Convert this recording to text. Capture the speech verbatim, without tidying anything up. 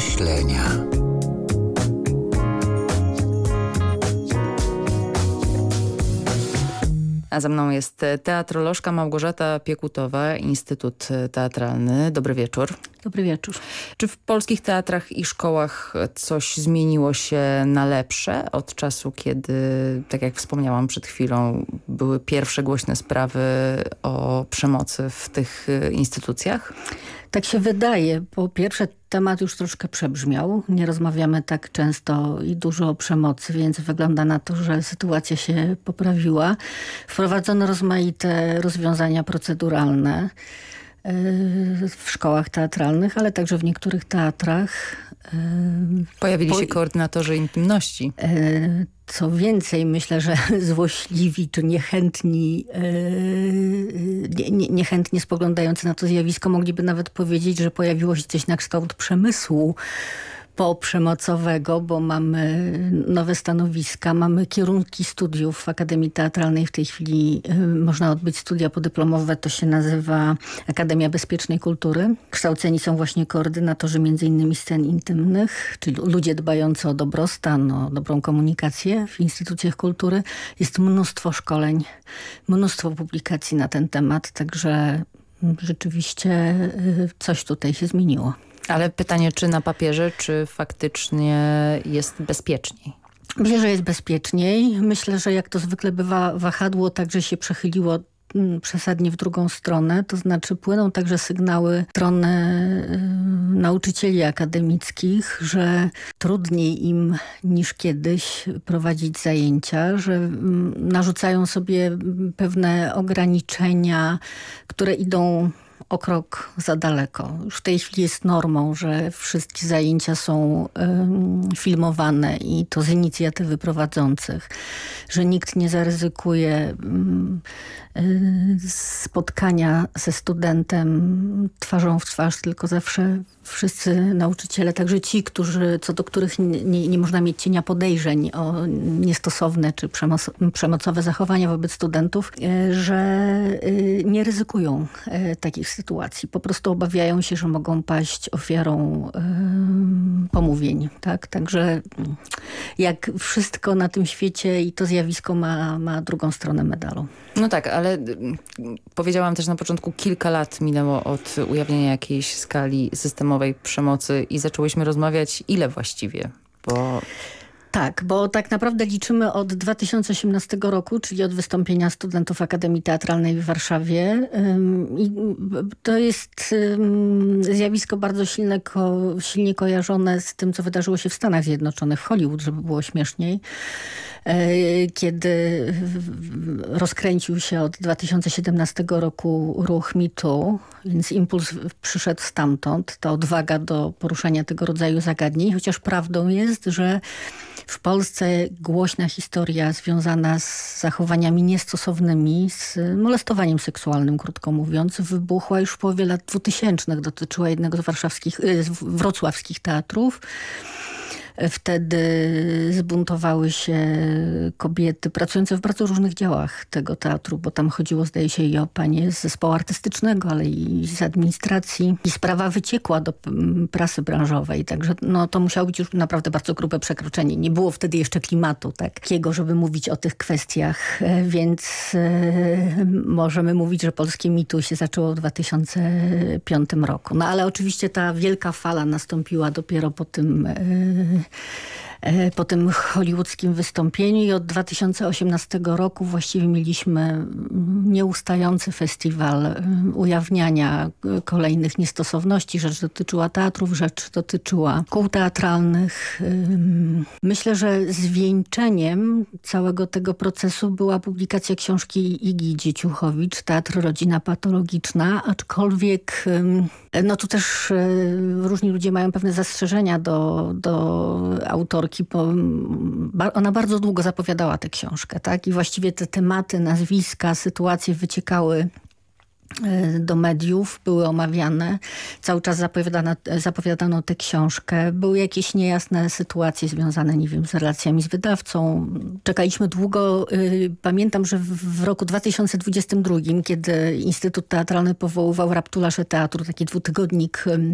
myślenia. A ze mną jest teatrolożka Małgorzata Piekutowa, Instytut Teatralny. Dobry wieczór. Dobry wieczór. Czy w polskich teatrach i szkołach coś zmieniło się na lepsze od czasu, kiedy, tak jak wspomniałam przed chwilą, były pierwsze głośne sprawy o przemocy w tych instytucjach? Tak się wydaje. Po pierwsze, temat już troszkę przebrzmiał. Nie rozmawiamy tak często i dużo o przemocy, więc wygląda na to, że sytuacja się poprawiła. Wprowadzono rozmaite rozwiązania proceduralne w szkołach teatralnych, ale także w niektórych teatrach. Pojawili po... się koordynatorzy intymności. Co więcej, myślę, że złośliwi czy niechętni, nie, nie, niechętnie spoglądający na to zjawisko mogliby nawet powiedzieć, że pojawiło się coś na kształt przemysłu poprzemocowego, bo mamy nowe stanowiska, mamy kierunki studiów w Akademii Teatralnej. W tej chwili można odbyć studia podyplomowe, to się nazywa Akademia Bezpiecznej Kultury. Kształceni są właśnie koordynatorzy między innymi scen intymnych, czyli ludzie dbający o dobrostan, o dobrą komunikację w instytucjach kultury. Jest mnóstwo szkoleń, mnóstwo publikacji na ten temat, także rzeczywiście coś tutaj się zmieniło. Ale pytanie, czy na papierze, czy faktycznie jest bezpieczniej? Myślę, że jest bezpieczniej. Myślę, że jak to zwykle bywa, wahadło także się przechyliło przesadnie w drugą stronę. To znaczy płyną także sygnały w stronę y, nauczycieli akademickich, że trudniej im niż kiedyś prowadzić zajęcia, że y, narzucają sobie pewne ograniczenia, które idą o krok za daleko. Już w tej chwili jest normą, że wszystkie zajęcia są y, filmowane i to z inicjatywy prowadzących, że nikt nie zaryzykuje y, y, spotkania ze studentem twarzą w twarz, tylko zawsze wszyscy nauczyciele, także ci, którzy, co do których nie, nie, nie można mieć cienia podejrzeń o niestosowne czy przemoc, przemocowe zachowania wobec studentów, y, że y, nie ryzykują y, takich sytuacji. Po prostu obawiają się, że mogą paść ofiarą y, pomówień. Tak? Także jak wszystko na tym świecie i to zjawisko ma, ma drugą stronę medalu. No tak, ale powiedziałam też na początku, kilka lat minęło od ujawnienia jakiejś skali systemowej przemocy i zaczęłyśmy rozmawiać, ile właściwie, bo... Tak, bo tak naprawdę liczymy od dwa tysiące osiemnastego roku, czyli od wystąpienia studentów Akademii Teatralnej w Warszawie. I to jest zjawisko bardzo silne, ko, silnie kojarzone z tym, co wydarzyło się w Stanach Zjednoczonych, w Hollywood, żeby było śmieszniej. Kiedy rozkręcił się od dwa tysiące siedemnastego roku ruch Me Too, więc impuls przyszedł stamtąd, ta odwaga do poruszania tego rodzaju zagadnień, chociaż prawdą jest, że w Polsce głośna historia związana z zachowaniami niestosownymi, z molestowaniem seksualnym, krótko mówiąc, wybuchła już w połowie lat dwutysięcznych. Dotyczyła jednego z warszawskich, z wrocławskich teatrów. Wtedy zbuntowały się kobiety pracujące w bardzo różnych działach tego teatru, bo tam chodziło, zdaje się, i o panie z zespołu artystycznego, ale i z administracji. I sprawa wyciekła do prasy branżowej, także no, to musiało być już naprawdę bardzo grube przekroczenie. Nie było wtedy jeszcze klimatu takiego, żeby mówić o tych kwestiach, więc e, możemy mówić, że polskie Me Too się zaczęło w dwa tysiące piątym roku. No ale oczywiście ta wielka fala nastąpiła dopiero po tym e, po tym hollywoodzkim wystąpieniu i od dwa tysiące osiemnastego roku właściwie mieliśmy nieustający festiwal ujawniania kolejnych niestosowności. Rzecz dotyczyła teatrów, rzecz dotyczyła kół teatralnych. Myślę, że zwieńczeniem całego tego procesu była publikacja książki Igi Dzieciuchowicz, Teatr Rodzina Patologiczna, aczkolwiek no tu też różni ludzie mają pewne zastrzeżenia do, do autorki, bo ona bardzo długo zapowiadała tę książkę, tak? I właściwie te tematy, nazwiska, sytuacje wyciekały do mediów, były omawiane. Cały czas zapowiadano, zapowiadano tę książkę. Były jakieś niejasne sytuacje związane, nie wiem, z relacjami z wydawcą. Czekaliśmy długo. Pamiętam, że w roku dwa tysiące dwudziestym drugim, kiedy Instytut Teatralny powoływał Raptulasze Teatru, taki dwutygodnik